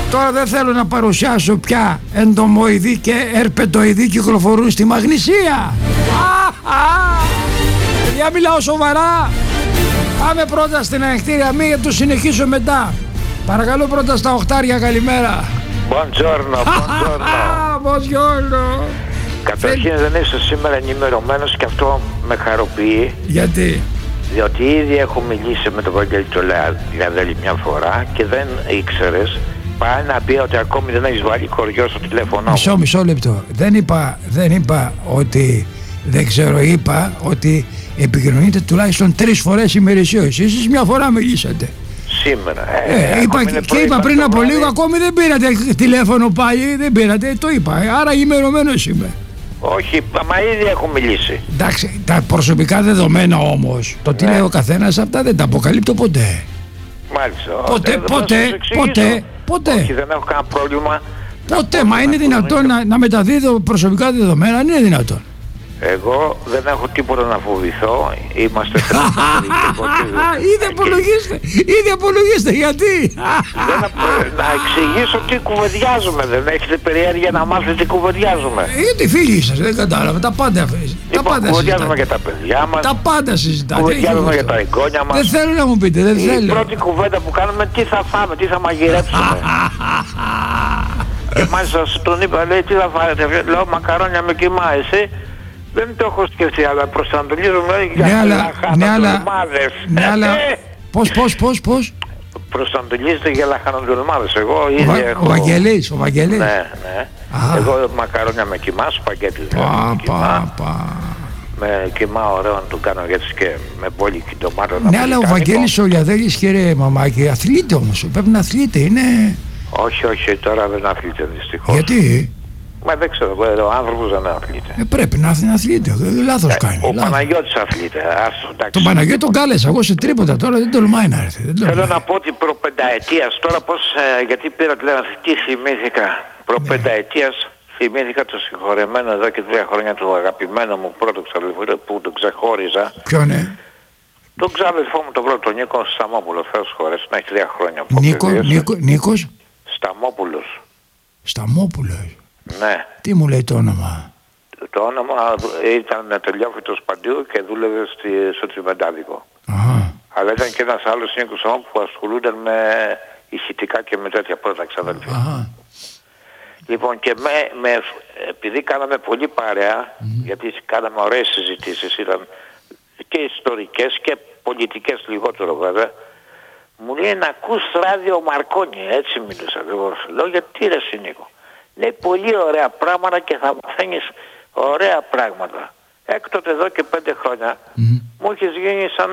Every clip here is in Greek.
Τώρα δεν θέλω να παρουσιάσω πια εντομοειδή και ερπετοειδή κυκλοφορούν στη Μαγνησία. Παιδιά, μιλάω σοβαρά. Πάμε πρώτα στην ανοιχτήρια μη και το συνεχίσω μετά. Παρακαλώ πρώτα στα οχτάρια, καλημέρα. Buongiorno. Buongiorno. Καταρχήν δεν είσαι σήμερα ενημερωμένος και αυτό με χαροποιεί. Γιατί? Διότι ήδη έχω μιλήσει με τον Βαγγέλη Τολιαδέλη μια φορά και δεν ήξερες. Πάει να πει ότι ακόμη δεν έχεις βάλει χωριό στο τηλέφωνο μου. Μισό λεπτό. Δεν είπα ότι δεν ξέρω, είπα ότι επικοινωνείτε τουλάχιστον 3 φορές ημερησίως. Εσείς μια φορά μιλήσατε. Σήμερα. Είπα πριν από λίγο, ακόμη δεν πήρατε τηλέφωνο πάλι, δεν πήρατε, το είπα. Άρα ημερωμένος είμαι. Όχι, μα ήδη έχω μιλήσει. Εντάξει, τα προσωπικά δεδομένα όμως, το τι λέει ο καθένας, αυτά δεν τα αποκαλύπτω ποτέ. Μάλιστα. Ποτέ. Όχι, δεν έχω κανένα πρόβλημα. Ποτέ, μα είναι δυνατόν να μεταδίδω προσωπικά δεδομένα, είναι δυνατόν. Εγώ δεν έχω τίποτα να φοβηθώ. Είμαστε Ήδη απολογίστε, γιατί? Να εξηγήσω τι κουβεντιάζουμε. Δεν έχετε περιέργεια να μάθετε τι κουβεντιάζουμε? Γιατί φίλοι σας, δεν κατάλαβα. Τα πάντα κουβεντιάζουμε για τα παιδιά μας. Τα πάντα συζητάτε. Κουβεντιάζουμε για τα εγγόνια μας. Δεν θέλω να μου πείτε, δεν θέλω. Η πρώτη κουβέντα που κάνουμε, τι θα φάμε, τι θα μαγειρέψουμε. Και μάλιστα τον είπα, λέει, τι θα φάρετε? Λέω, μακαρόνια με κιμά, εσύ? Δεν το έχω σκεφτεί, αλλά προσανατολίζομαι για λαχανοτολμάδες. Ναι, αλλά πώς? Προσανατολίζεται για λαχανοτολμάδες. Εγώ ήδη έχω... Ο Βαγγελής. Ναι. Εγώ μακαρόνια με κιμά, σπαγγέτι με κιμά ωραίο να το κάνω έτσι και με μπόλικη ντομάτα. Ναι, αλλά ο Βαγγέλης ο Λιαδέλης, κύριε μαμάκι, αθλείται όμως, πρέπει να αθλείται, είναι... Όχι, τώρα δεν αθλείται δυστυχώς. Γιατί? Μα δεν ξέρω, ο άνθρωπος δεν αθλείται. Πρέπει να αθλείται, λάθος κάνει. Ο Παναγιώτης αθλείται. Τον Παναγιώτη τον κάλεσα εγώ σε τρίποτα, τώρα δεν τολμάει να έρθει. Θέλω να πω ότι προπενταετίας, τώρα πώς, γιατί πήρα τηλέφωνο, τι θυμήθηκα. Προπενταετίας θυμήθηκα το συγχωρεμένο εδώ και 3 χρόνια του αγαπημένου μου πρώτο ξαδελφού που τον ξεχώριζα. Ποιο είναι? Τον ξαδελφό μου τον πρώτο, τον Νίκο Σταμόπουλο, Θεός χωρέσει, να έχει 3 χρόνια. Νίκος Σταμόπουλος. Ναι. Τι μου λέει το όνομα? Το όνομα ήταν τελειόφυτος παντίου και δούλευε στο Τσιμεντάδικο. Αλλά ήταν και ένας άλλος Νίκος που ασχολούνταν με ηχητικά και με τέτοια πρώτα ξαδέλφια. Λοιπόν, και επειδή κάναμε πολύ παρέα, γιατί κάναμε ωραίες συζητήσεις, ήταν και ιστορικές και πολιτικές λιγότερο βέβαια, μου λέει να ακούς ράδιο Μαρκόνι, έτσι μιλούσα ακριβώς. Λέω, γιατί ρε Νίκο? Λέει, πολύ ωραία πράγματα και θα μαθαίνεις ωραία πράγματα. Έκτοτε εδώ και 5 χρόνια μου έχεις γίνει σαν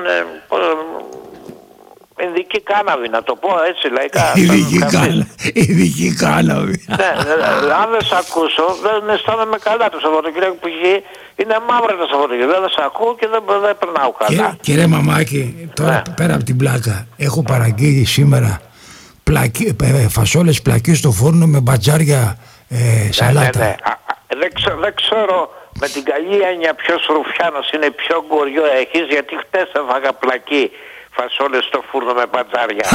ειδική κάναβη, να το πω έτσι λαϊκά. Ειδική κάναβη. Ναι, αν δεν σ' ακούσω δεν αισθάνομαι καλά. Το Σαββατοκύριακο που είναι μαύρα το Σαββατοκύριακο. Δεν σ' ακούω και δεν περνάω καλά. Κύριε Μαμάκη, τώρα πέρα από την πλάκα, έχω παραγγείλει σήμερα φασόλες πλακί στο φούρνο με μπατζάρια σαλάτα. Ναι. Δεν ξέρω με την καλή έννοια ποιος ρουφιάνος είναι, ποιο γκοριό έχεις, γιατί χτες έφαγα πλακί φασόλες στο φούρνο με μπατζάρια.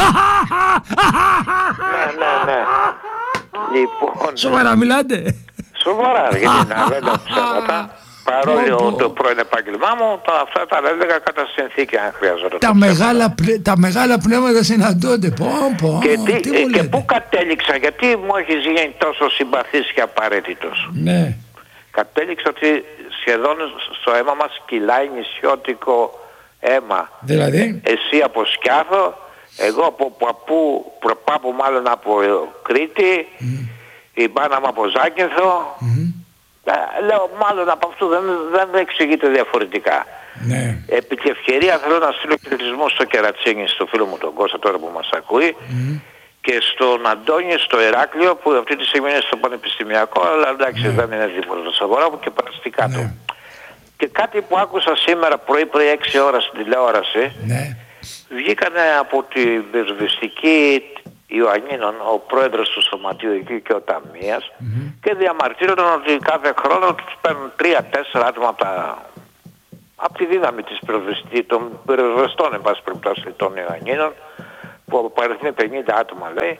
Ναι. Λοιπόν... Σοβαρά μιλάτε? Σοβαρά, γιατί δεν λέω ψέματα. Παρόλο το πρώην επάγγελμά μου, αυτά τα έλεγα κατά συνθήκη αν χρειαζόταν. Τα μεγάλα πνεύματα συναντώνται. Και πού κατέληξα, γιατί μου έχεις γίνει τόσο συμπαθής και απαραίτητος? Ναι. Κατέληξα ότι σχεδόν στο αίμα μας κυλάει νησιώτικο αίμα. Δηλαδή? Εσύ από Σκιάθο, εγώ από προπάπου μάλλον από Κρήτη, η μπάνα μου από Ζάκυνθο. Λέω μάλλον από αυτού δεν εξηγείται διαφορετικά. Ναι. Επί τη ευκαιρία θέλω να στείλω χαιρετισμό στο Κερατσίνη, στο φίλο μου τον Κώστα τώρα που μας ακούει, και στον Αντώνη στο Ηράκλειο που αυτή τη στιγμή είναι στο Πανεπιστημιακό, αλλά εντάξει δεν είναι δίπλα στο Σαββαράβου και περαστικά του. Και κάτι που άκουσα σήμερα πρωί 6 ώρα στην τηλεόραση, βγήκανε από την πυροσβεστική Ιωαννίνων, ο πρόεδρος του Σωματείου εκεί και ο Ταμείας, και διαμαρτύρονταν ότι κάθε χρόνο τους παίρνουν 3-4 άτομα από τη δύναμη των πυροσβεστών, εν πάση περιπτώσει, των Ιωαννίνων, που απαριθμεί 50 άτομα λέει,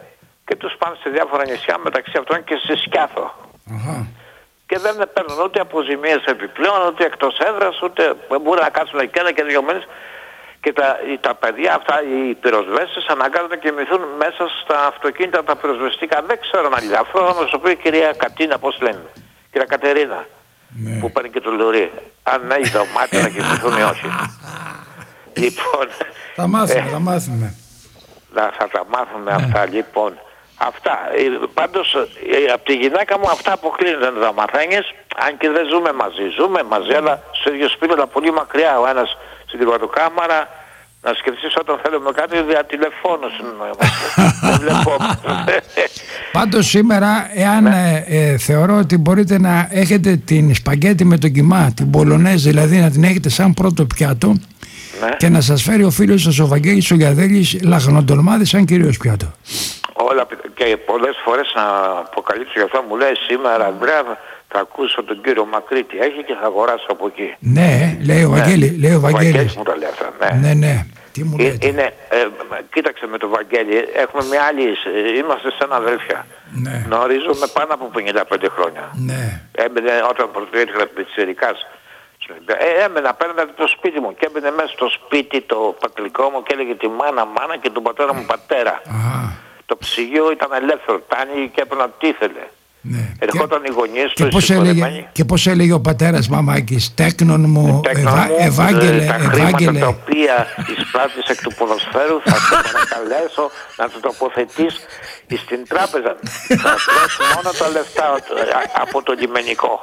και τους πάνε σε διάφορα νησιά, μεταξύ αυτών και σε Σκιάθο. Και δεν παίρνουν ούτε αποζημίες επιπλέον, ούτε εκτός έδρας, ούτε μπορεί να κάτσουν εκεί ένα και 2 μήνες. Και τα παιδιά αυτά, οι πυροσβέστες, αναγκάζονται και μυθούν μέσα στα αυτοκίνητα τα πυροσβεστικά. Δεν ξέρω να λέει. Αυτό θα μας το πει η κυρία Κατίνα, πώς λένε. Κυρία Κατερίνα, που παίρνει και το λουρί. Αν έχει δωμάτια να κοιμηθούν ή όχι. Λοιπόν, θα μάθουμε. Θα τα μάθουμε αυτά, λοιπόν. Αυτά. Πάντως, από τη γυναίκα μου αυτά αποκλίνονται, δεν τα μαθαίνεις. Αν και δεν ζούμε μαζί, αλλά στο ίδιο σπίτι, αλλά πολύ μακριά ο ένας στην κρεβατοκάμαρα. Να σκεφτείς όταν θέλουμε κάτι διατηλεφώνω. Δεν βλέπω. Πάντως σήμερα, εάν θεωρώ ότι μπορείτε να έχετε την σπαγκέτη με το κιμά, την πολωνέζ δηλαδή, να την έχετε σαν πρώτο πιάτο, και να σας φέρει ο φίλος σας ο Βαγγέλης ο Γιαδέλης λαχανοτολμάδι σαν κυρίως πιάτο. Όλα, και πολλές φορές να αποκαλύψω γι' αυτό, μου λέει σήμερα Αντρέα θα ακούσω τον κύριο Μακρύτη, έχει και θα αγοράσω από εκεί. Ναι, λέει ο Βαγγέλης. Ο Βαγγέλης μου τα λέει αυτά, ναι. Τι μου λέτε. Κοίταξε με τον Βαγγέλη, έχουμε μια άλλη, είμαστε σαν αδέλφια. Ναι. Γνωρίζουμε πάνω από 55 χρόνια. Ναι. Έμπαινε όταν ήρθε πιτσιρικάς. Έμενα απέναντι από το σπίτι μου και έμπαινε μέσα στο σπίτι το πατρικό μου και έλεγε τη μάνα και τον πατέρα μου πατέρα. Το ψυγείο ήταν ελεύθερο, άνοιγε και έπαιρνα τι ήθελε. Ναι. Ερχόταν οι γονείς του. Και πώς έλεγε ο πατέρας Μαμάκης, τέκνον μου, Ευάγγελε. Τα χρήματα τα οποία εισπράττεις εκ του ποδοσφαίρου θα σε παρακαλέσω να το τοποθετείς στην τράπεζα. Θα δώσει μόνο τα λεφτά από το λιμενικό.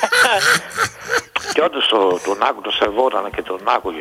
Και όντως τον άκου, το σεβόταν και τον άκουγε.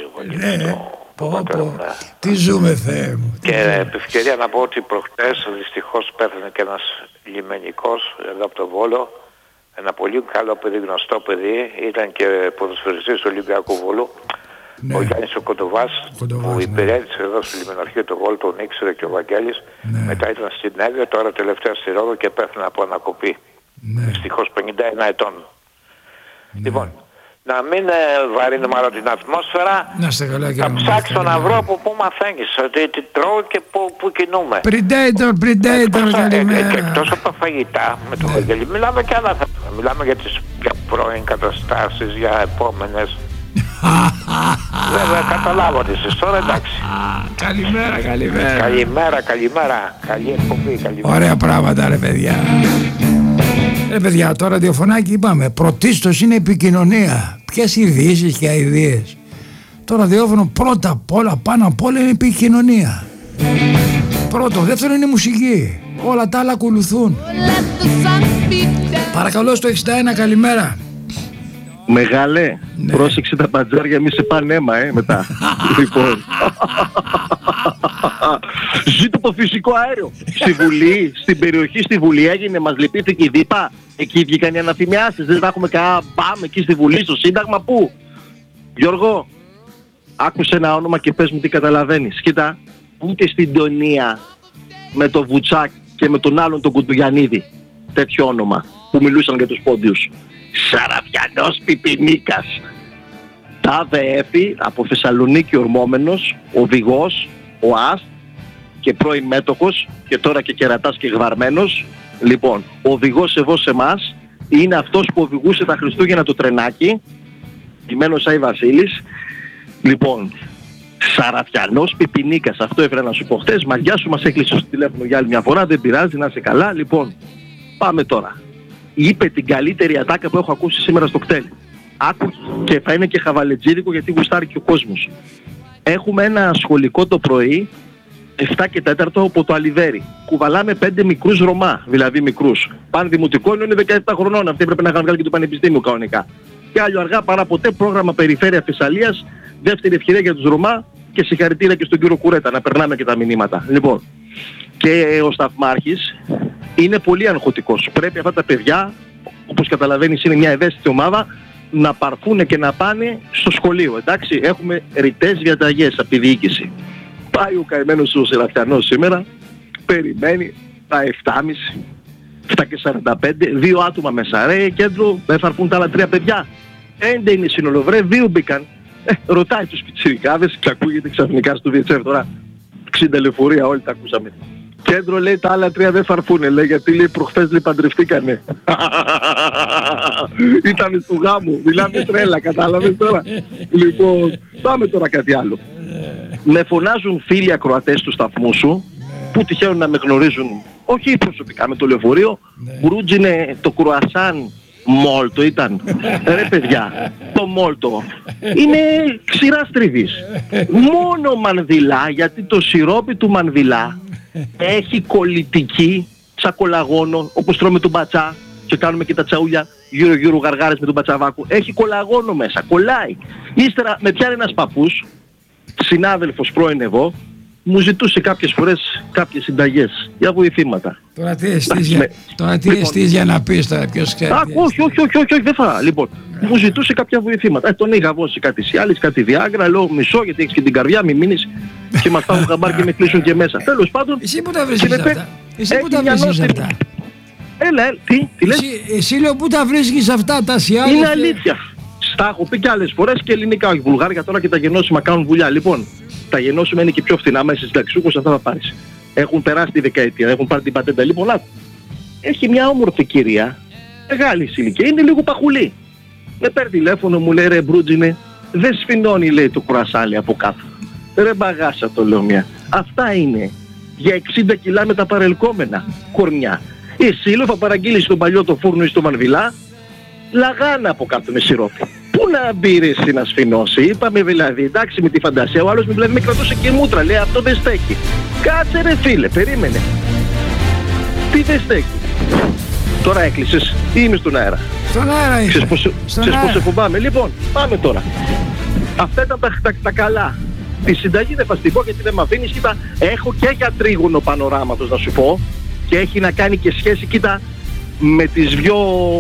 Τι ζούμε, Θεέ μου. Και επ' ευκαιρία να πω ότι προχτές δυστυχώς πέθανε και ένας λιμενικός εδώ από το Βόλο, ένα πολύ καλό παιδί, γνωστό παιδί, ήταν και ποδοσφαιριστής του Ολυμπιακού Βόλου, ο Γιάννης ο Κοντοβάς, που υπηρέτησε εδώ στο λιμεναρχείο του Βόλου, τον ήξερε και ο Βαγγέλης, μετά ήταν στην Εύβοια, τώρα τελευταία στη Ρόδο και πέθανε από ανακοπή, δυστυχώς 51 ετών. Λοιπόν, να μην βαρύνουμε άλλο την ατμόσφαιρα. Θα ψάξω να βρω από πού μαθαίνεις, τι τρώω και πού κινούμε. Predator, καλημέρα. Και εκτός από τα φαγητά, με το Βαγγέλη, μιλάμε και άλλα θέματα. Μιλάμε για πρώην καταστάσεις, για επόμενες. Βέβαια, καταλάβω τις εσείς τώρα, εντάξει. Καλημέρα. Καλή εκπομπή. Ωραία πράγματα, ρε παιδιά. Παιδιά, το ραδιοφωνάκι είπαμε, πρωτίστως είναι επικοινωνία. Ποιες ειδήσεις και αηδίες. Το ραδιόφωνο πρώτα απ' όλα, πάνω απ' όλα είναι επικοινωνία. Πρώτο, δεύτερο είναι η μουσική. Όλα τα άλλα ακολουθούν. Παρακαλώ στο 61, καλημέρα. Μεγάλε, πρόσεξε τα μπατζάρια, μη σε πάνε αίμα, μετά. Λοιπόν, ζήτω το φυσικό αέριο. Στη Βουλή, στην περιοχή στη Βουλή έγινε, μας λυπήθηκε η ΔΥΠΑ. Εκεί βγήκαν οι αναφημιάσεις, δεν θα έχουμε κανένα μπαμ εκεί στη Βουλή, στο Σύνταγμα, πού? Γιώργο, άκουσε ένα όνομα και πες μου τι καταλαβαίνεις. Κοίτα, ούτε στην Τονία με το Βουτσάκ και με τον άλλον τον Κουντουγιαννίδη, τέτοιο όνομα που μιλούσαν για τους πόντιους. Σαραβιανός Πιπινίκας. Τάδε έφη από Θεσσαλονίκη ορμόμενος, οδηγός, ο ΑΣΤ και πρώην μέτοχος και τώρα και κερατάς και γβαρμένος. Λοιπόν, ο οδηγός εδώ σε εμάς είναι αυτός που οδηγούσε τα Χριστούγεννα το τρενάκι, κειμένος Άι Βασίλης. Λοιπόν, Σαραβιανός Πιπινίκας, αυτό έφερα να σου πω χτες. Μαγιά σου, μας έκλεισε στο τηλέφωνο για άλλη μια φορά, δεν πειράζει, να είσαι καλά. Λοιπόν, πάμε τώρα. Είπε την καλύτερη ατάκα που έχω ακούσει σήμερα στο κτέλ. Άκου και θα είναι και χαβαλετζίδικο γιατί γουστάρει και ο κόσμος. Έχουμε ένα σχολικό το πρωί, 7 και 4 από το Αλιβέρι. Κουβαλάμε 5 μικρούς Ρωμά, δηλαδή μικρούς. Πάνε δημοτικό, είναι 17 χρονών. Αυτοί έπρεπε να είχαν βγάλει και το πανεπιστήμιο κανονικά. Και άλλο αργά παρά ποτέ πρόγραμμα Περιφέρεια Θεσσαλίας, δεύτερη ευκαιρία για τους Ρωμά και συγχαρητήρια και στον κύριο Κουρέτα να περνάμε και τα μηνύματα. Λοιπόν, και ο σταθμάρχης είναι πολύ αγχωτικός. Πρέπει αυτά τα παιδιά, όπως καταλαβαίνεις είναι μια ευαίσθητη ομάδα, να παρθούν και να πάνε στο σχολείο. Εντάξει, έχουμε ρητές διαταγές από τη διοίκηση. Πάει ο καημένος ο Σεραφιανός σήμερα, περιμένει τα 7.30, 7:45, 2 άτομα μέσα. Ρε κέντρο, δεν θα έρθουν τα άλλα 3 παιδιά. 5 είναι σύνολο, βρε, 2 μπήκαν. Ρωτάει τους πιτσιρικάδες και ακούγεται ξαφνικά στο VHF τώρα. 60 λεωφορεία, όλοι τα ακούσαμε. Κέντρο λέει τα άλλα 3 δεν θα έρθουνε, λέει, γιατί λέει προχθές λέει παντρευτήκανε. Ήτανε του γάμου, μιλάμε τρέλα, κατάλαβες τώρα. Λοιπόν, πάμε τώρα κάτι άλλο. Με φωνάζουν φίλοι ακροατές του σταθμού σου, που τυχαίνουν να με γνωρίζουν, όχι προσωπικά, με το λεωφορείο, Μπρούτζινε το κρουασάν μόλτο ήταν. Ρε παιδιά, το μόλτο είναι ξηρά τριβής. Μόνο μανδυλά, γιατί το σιρόπι του μανδυλά έχει κολλητική σακολαγόνο, όπως τρώμε τον μπατσά και κάνουμε και τα τσαούλια γύρω-γύρω γαργάρες με τον μπατσαβάκου. Έχει κολαγόνο μέσα, κολλάει. Ύστερα με πιάνει ένας παππούς, συνάδελφος πρώην εγώ, μου ζητούσε κάποιες φορές κάποιες συνταγές για βοηθήματα. Τώρα τι εστίς για να πεις τώρα, ποιος ξέρει. Όχι, δεν θα. Λοιπόν, μου ζητούσε κάποια βοηθήματα. Τον είχα βώσει κάτι Σιάλης, κάτι Βιάγκρα, λέω μισό γιατί έχεις και την καρδιά, μη μείνεις και μας φτάνουν χαμπάρ και με κλείσουν και μέσα. Τέλος πάντων. Εσύ που τα βρίσκεις αυτά. Έλα, τι λες. Εσύ λέω που τα βρίσκεις αυτά τα Σιάλης. Είναι αλήθεια. Τα έχω πει και άλλες φορές και ελληνικά, όχι βουλγάρια, τώρα και τα γενώσιμα κάνουν δουλειά. Λοιπόν, τα γενώσιμα είναι και πιο φθηνά, μέσα στις συνταξιούχους αυτά θα πάρεις. Έχουν περάσει τη δεκαετία, έχουν πάρει την πατέντα. Λοιπόν, έχει μια όμορφη κυρία, μεγάλη ηλικία, είναι λίγο παχουλή. Με παίρνει τηλέφωνο, μου λέει ρε Μπρούτζινε, δεν σφινώνει λέει το κουρασάλι από κάτω. Ρε μπαγάσα το λέω μια. Αυτά είναι για 60 κιλά με τα παρελκόμενα κορνιά. Εσύ λέω θα παραγγείλεις στον παλιό το φούρνο ή στο μανδυλά, λαγάνα από κάτω με σιρόπι. Πού να μπει ρε εσύ να σφινώσει, είπαμε δηλαδή, εντάξει με τη φαντασία, ο άλλος δηλαδή με κρατούσε και μούτρα, λέει αυτό δεν στέκει. Κάτσε ρε φίλε, περίμενε. Τι δεν στέκει. Τώρα έκλεισες ή είμαι στον αέρα. Στον αέρα είσαι. Ξέρεις πως σε φοβάμαι. Λοιπόν, πάμε τώρα. Αυτά ήταν τα καλά. Τη συνταγή δεν θα στην πω γιατί δεν με αφήνεις. Κοίτα, έχω και για τρίγωνο πανοράματος να σου πω. Και έχει να κάνει και σχέση, κοίτα, με τις δυο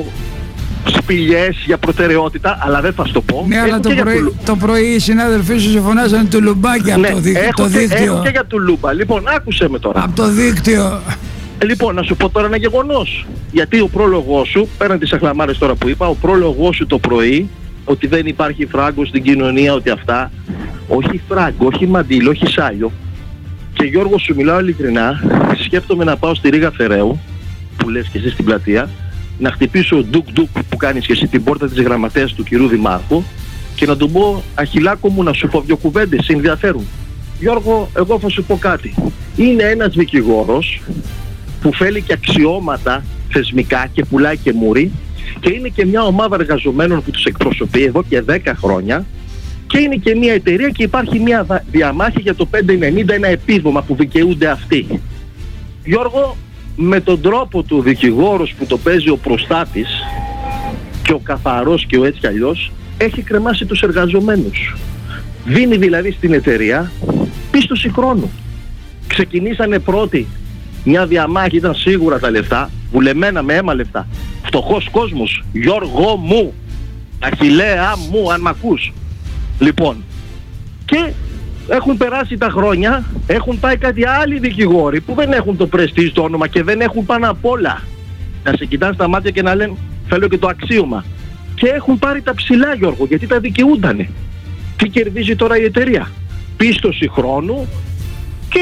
σπηλιές για προτεραιότητα, αλλά δεν θα σου το πω. Ναι, αλλά το πρωί οι συνάδελφοί σου σε φωνάζανε του λουμπάκι από το δίκτυο. Έχω και για του λούμπα. Λοιπόν, άκουσε με τώρα. Από το δίκτυο. Λοιπόν, να σου πω τώρα ένα γεγονός. Γιατί ο πρόλογός σου, πέραν τις αχλαμάρες τώρα που είπα, ο πρόλογός σου το πρωί, ότι δεν υπάρχει φράγκο στην κοινωνία, ότι αυτά, όχι φράγκο, όχι μαντήλο, όχι σάλιο. Και Γιώργο σου μιλάω ειλικρινά, σκέφτομαι να πάω στη Ρήγα Φεραίου, που λες και εσύ στην πλατεία, να χτυπήσω ντουκ-ντουκ που κάνεις και εσύ την πόρτα της γραμματέας του κυρίου Δημάρχου και να του πω αχιλάκο μου να σου πω δυο κουβέντες, σε ενδιαφέρουν. Γιώργο, εγώ θα σου πω κάτι. Είναι ένας δικηγόρος που φέρει και αξιώματα θεσμικά και πουλάει και μουρι και είναι και μια ομάδα εργαζομένων που τους εκπροσωπεί εδώ και 10 χρόνια και είναι και μια εταιρεία και υπάρχει μια διαμάχη για το 590, ένα επίδομα που δικαιούνται αυτοί. Γιώργο, με τον τρόπο του δικηγόρος που το παίζει ο προστάτης και ο καθαρός και ο έτσι κι αλλιώς έχει κρεμάσει τους εργαζομένους. Δίνει δηλαδή στην εταιρεία πίστοση χρόνου. Ξεκινήσανε πρώτοι μια διαμάχη, ήταν σίγουρα τα λεφτά, βουλεμένα με αίμα λεφτά. Φτωχός κόσμος, Γιώργο μου, Αχιλλέα μου, αν μ' ακούς. Λοιπόν, και έχουν περάσει τα χρόνια, έχουν πάει κάτι άλλοι δικηγόροι που δεν έχουν το πρεστίζ το όνομα και δεν έχουν πάνω απ' όλα να σε κοιτάνε στα μάτια και να λένε θέλω και το αξίωμα. Και έχουν πάρει τα ψηλά Γιώργο, γιατί τα δικαιούντανε. Τι κερδίζει τώρα η εταιρεία? Πίστοση χρόνου και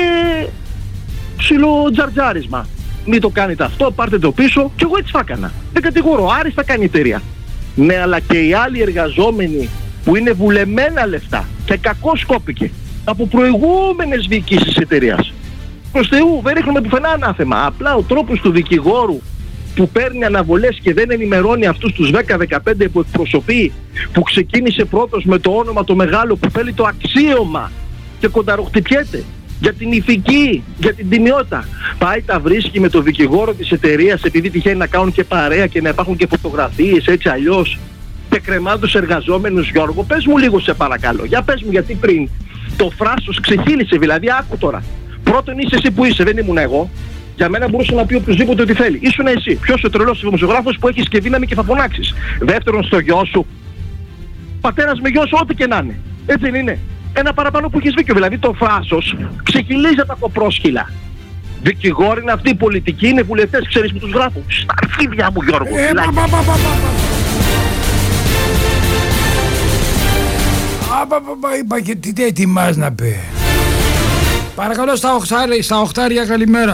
ψηλό τζαρτζάρισμα. Μην το κάνετε αυτό, πάρτε το πίσω. Και εγώ έτσι θα έκανα. Δεν κατηγορώ, άριστα κάνει η εταιρεία. Ναι, αλλά και οι άλλοι εργαζόμενοι που είναι βουλεμένα λεφτά και κακώς κόπηκε από προηγούμενες διοικήσεις της εταιρείας. Προς Θεού, δεν ρίχνουμε πουθενά ανάθεμα. Απλά ο τρόπος του δικηγόρου που παίρνει αναβολές και δεν ενημερώνει αυτούς τους 10-15 που εκπροσωπεί, που ξεκίνησε πρώτος με το όνομα το μεγάλο, που θέλει το αξίωμα και κονταροχτυπιέται για την ηθική, για την τιμιότητα. Πάει τα βρίσκει με το δικηγόρο της εταιρείας επειδή τυχαίνει να κάνουν και παρέα και να υπάρχουν και φωτογραφίες έτσι αλλιώς και κρεμά τους εργαζόμενους. Γιώργο, πες μου λίγο σε παρακαλώ. Για πες μου, γιατί πριν το φράσος ξεχύλισε, δηλαδή άκου τώρα. Πρώτον είσαι εσύ που είσαι, δεν ήμουν εγώ. Για μένα μπορούσε να πει οποιοδήποτε ό,τι θέλει. Ήσουν εσύ. Ποιος ο τρελός δημοσιογράφος που έχεις και δύναμη και θα φωνάξεις? Δεύτερον, στο γιο σου. Πατέρας με γιο σου, ό,τι και να είναι. Έτσι δεν είναι? Ένα παραπάνω που έχεις δίκιο. Δηλαδή το φράσος ξεχυλίζει τα κοπρόσχυλα. Δικηγόροι είναι αυτοί, οι πολιτικοί είναι βουλευτές, ξέρεις που τους γράφουν? Στα αρχίδια μου Γιώργο. Είπα και τι ετοιμάς να πει. Παρακαλώ στα οχτάρια, καλημέρα.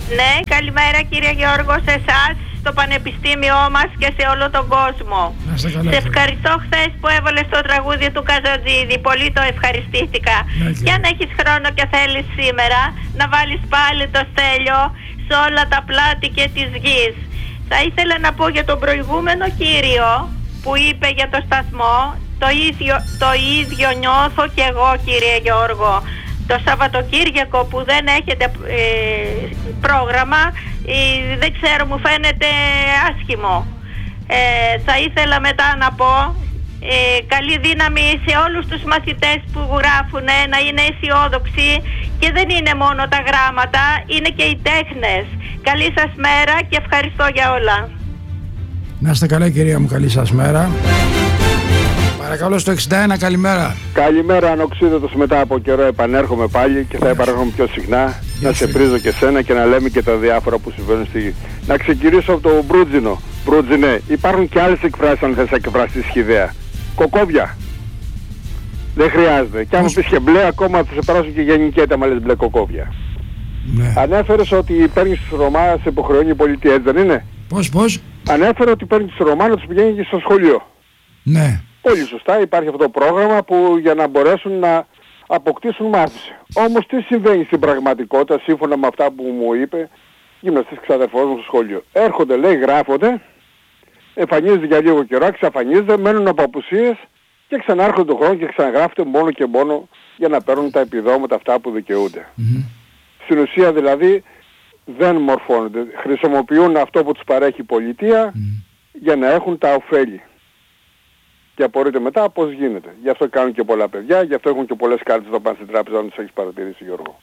Ναι, καλημέρα κύριε Γιώργο, σε εσάς, στο πανεπιστήμιό μας και σε όλο τον κόσμο. Σε ευχαριστώ χθες που έβαλες το τραγούδι του Καζατζίδη, πολύ το ευχαριστήθηκα. Και αν έχεις χρόνο και θέλεις σήμερα να βάλεις πάλι το Στέλιο σε όλα τα πλάτη και της γης. Θα ήθελα να πω για τον προηγούμενο κύριο που είπε για το σταθμό, το ίδιο νιώθω και εγώ κύριε Γιώργο. Το Σαββατοκύριακο που δεν έχετε πρόγραμμα, δεν ξέρω, μου φαίνεται άσχημο. Θα ήθελα μετά να πω καλή δύναμη σε όλους τους μαθητές που γράφουν, να είναι αισιόδοξοι, και δεν είναι μόνο τα γράμματα, είναι και οι τέχνες. Καλή σας μέρα και ευχαριστώ για όλα. Να είστε καλά κυρία μου, καλή σας μέρα. Παρακαλώ στο 61, καλημέρα. Καλημέρα, Ανοξίδωτος, μετά από καιρό επανέρχομαι πάλι και θα επανέρχομαι πιο συχνά. Να σε πρίζω και σένα και να λέμε και τα διάφορα που συμβαίνουν στη γη. Να ξεκινήσω από το μπρούτζινο. Μπρούτζινε, υπάρχουν και άλλες εκφράσεις αν θες να εκφράσεις χυδαία. Κοκόβια. Δεν χρειάζεται. Και άμα πεις και μπλε, ακόμα θα σε περάσουν και γενικέτα άμα λες μπλε κοκόβια. Ναι. Ανέφερες ότι παίρνεις τους Ρωμά, σε υποχρεώνει η πολιτεία, έτσι δεν είναι? Πώς? Ανέφερε ότι παίρνεις τους Ρωμά να τους πηγαίνει και στο σχολείο. Ναι. Πολύ σωστά, υπάρχει αυτό το πρόγραμμα που για να μπορέσουν να αποκτήσουν μάθηση. Όμως τι συμβαίνει στην πραγματικότητα, σύμφωνα με αυτά που μου είπε γυμναστής ξαδερφός μου στο σχολείο? Έρχονται, λέει, γράφονται, εμφανίζεται για λίγο καιρό, εξαφανίζεται, μένουν από απουσίες και ξανάρχονται τον χρόνο και ξαναγράφονται μόνο και μόνο για να παίρνουν τα επιδόματα αυτά που δικαιούνται. Στην ουσία δηλαδή δεν μορφώνονται, χρησιμοποιούν αυτό που τους παρέχει η πολιτεία για να έχουν τα ωφέλη. Και απορείτε μετά πώς γίνεται. Γι' αυτό κάνουν και πολλά παιδιά, γι' αυτό έχουν και πολλές κάρτες να πάνε στην τράπεζα, αν τους έχεις παρατηρήσει, Γιώργο.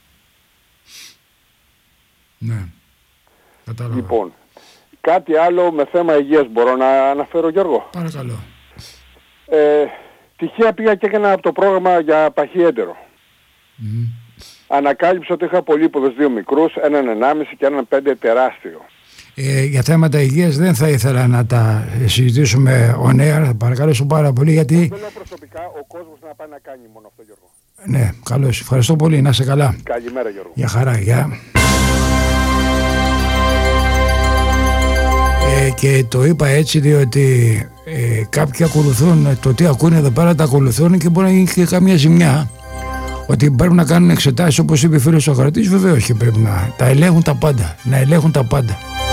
Ναι. Κατάλαβα. Λοιπόν, κάτι άλλο με θέμα υγείας μπορώ να αναφέρω, Γιώργο? Παρακαλώ. Τυχαία πήγα και έκανα από το πρόγραμμα για παχύ έντερο. Ανακάλυψα ότι είχα πολύποδες 2 μικρούς, έναν 1,5 και έναν 5 τεράστιο. Για θέματα υγείας δεν θα ήθελα να τα συζητήσουμε on air, θα παρακαλώ πάρα πολύ, γιατί... Θέλω προσωπικά ο κόσμος να πάει να κάνει μόνο αυτό, Γιώργο. Ναι, καλώς. Ευχαριστώ πολύ. Να είσαι καλά. Καλημέρα, Γιώργο. Για χαρά, γεια. Και το είπα έτσι διότι κάποιοι ακολουθούν το τι ακούνε εδώ πέρα, τα ακολουθούν και μπορεί να γίνει και καμία ζημιά. Ότι πρέπει να κάνουν εξετάσεις όπως είπε ο φίλος Σοκρατής, βεβαίως και πρέπει να τα ελέγχουν τα πάντα. Να ελέγχουν τα πάντα.